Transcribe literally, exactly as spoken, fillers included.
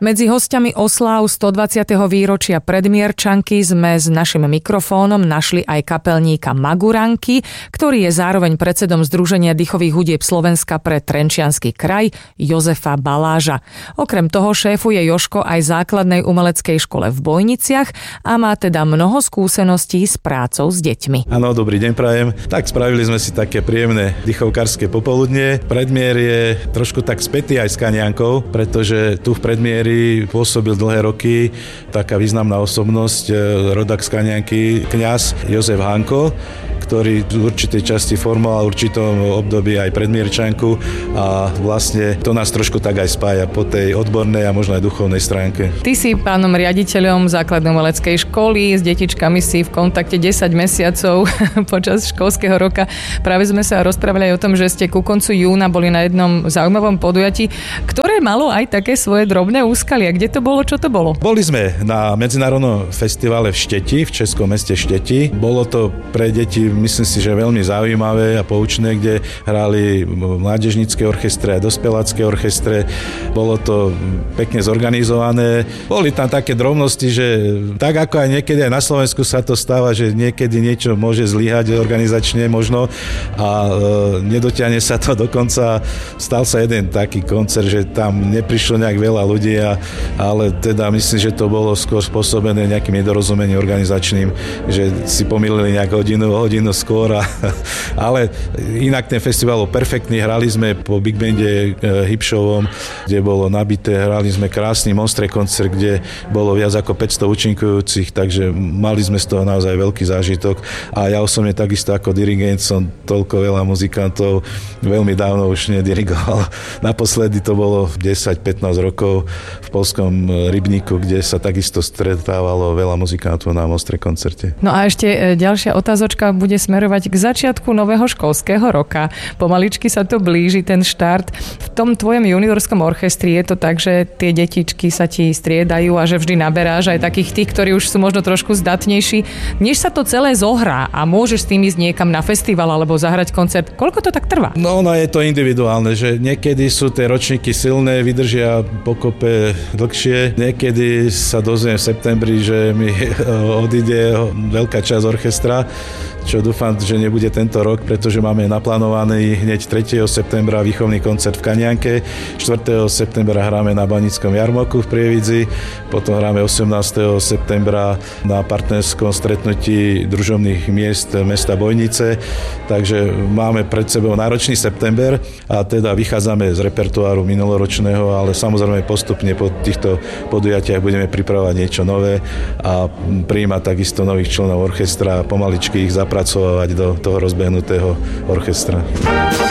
Medzi hostiami osláv stodvadsiateho výročia Predmierčanky sme s našim mikrofónom našli aj kapelníka Maguranky, ktorý je zároveň predsedom Združenia dýchových hudieb Slovenska pre Trenčiansky kraj, Jozefa Baláža. Okrem toho šéfuje Jožko aj základnej umeleckej škole v Bojniciach a má teda mnoho skúseností s prácou s deťmi. Áno, dobrý deň prajem. Tak spravili sme si také príjemné dýchovkárske popoludnie. Predmier je trošku tak spätý aj s Kaniankou, pretože tu v Predmieri pôsobil dlhé roky taká významná osobnosť, rodak z Kanianky, kňaz Jozef Hanko, ktorý v určitej časti formoval v určitom období aj Predmierčanku a vlastne to nás trošku tak aj spája po tej odbornej a možno aj duchovnej stránke. Ty si pánom riaditeľom základnej umeleckej školy, s detičkami si v kontakte desať mesiacov počas školského roka. Práve sme sa rozprávali aj o tom, že ste ku koncu júna boli na jednom zaujímavom podujatí, ktoré malo aj také svoje drobné úskalia. Kde to bolo, čo to bolo? Boli sme na medzinárodnom festivale v Šteti, v českom meste Šteti. Bolo to pre deti, myslím si, že veľmi zaujímavé a poučné, kde hrali mládežnícke orchestre a dospelácke orchestre. Bolo to pekne zorganizované. Boli tam také drobnosti, že tak ako aj niekedy aj na Slovensku sa to stáva, že niekedy niečo môže zlyhať organizačne možno a e, nedotiahne sa to dokonca. Stal sa jeden taký koncert, že tam neprišlo nejak veľa ľudí, a, ale teda myslím, že to bolo skôr spôsobené nejakým nedorozumením organizačným, že si pomýlili nejak hodinu, hodinu skôr. A, ale inak ten festival bol perfektný. Hrali sme po Big Bande e, Hipšovom, kde bolo nabité. Hrali sme krásny Monstre koncert, kde bolo viac ako päťsto účinkujúcich, takže mali sme z toho naozaj veľký zážitok. A ja osobne takisto ako dirigent som toľko veľa muzikantov veľmi dávno už nedirigoval. Naposledy to bolo desať pätnásť rokov v Poľskom Rybníku, kde sa takisto stretávalo veľa muzikantov na Monstre koncerte. No a ešte ďalšia otázočka bude smerovať k začiatku nového školského roka. Pomaličky sa to blíži, ten štart. V tom tvojom juniorskom orchestri je to tak, že tie detičky sa ti striedajú a že vždy naberáš aj takých tých, ktorí už sú možno trošku zdatnejší. Než sa to celé zohrá a môžeš s tým ísť niekam na festival alebo zahrať koncert, koľko to tak trvá? No, no je to individuálne, že niekedy sú tie ročníky silné, vydržia pokope dlhšie. Niekedy sa dozviem v septembri, že mi odíde veľká časť orchestra, čo dúfam, že nebude tento rok, pretože máme naplánovaný hneď tretieho septembra výchovný koncert v Kanianke, štvrtého septembra hráme na Baníckom jarmoku v Prievidzi, potom hráme osemnásteho septembra na partnerskom stretnutí družobných miest mesta Bojnice, takže máme pred sebou náročný september a teda vychádzame z repertoáru minuloročného, ale samozrejme postupne po týchto podujatiach budeme pripravovať niečo nové a prijímať takisto nových členov orchestra a pomaličky ich zapracovať do toho rozbehnutého orchestra.